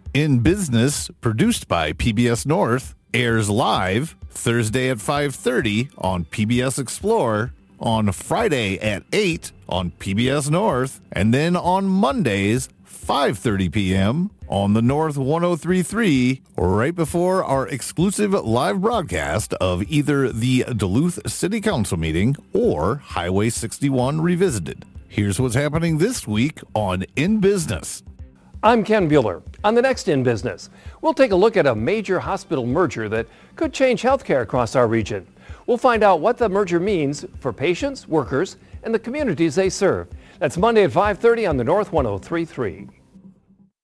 In Business, produced by PBS North, airs live Thursday at 5:30 on PBS Explore, on Friday at 8 on PBS North, and then on Mondays, 5:30 p.m. on the North 103.3, right before our exclusive live broadcast of either the Duluth City Council meeting or Highway 61 Revisited. Here's what's happening this week on In Business. I'm Ken Bueller. On the next In Business, we'll take a look at a major hospital merger that could change healthcare across our region. We'll find out what the merger means for patients, workers, and the communities they serve. That's Monday at 5:30 on the North 103.3.